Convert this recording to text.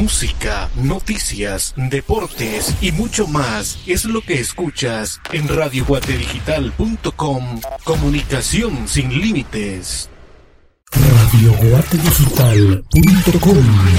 música, noticias, deportes y mucho más es lo que escuchas en radioguatedigital.com. Comunicación sin límites. radioguatedigital.com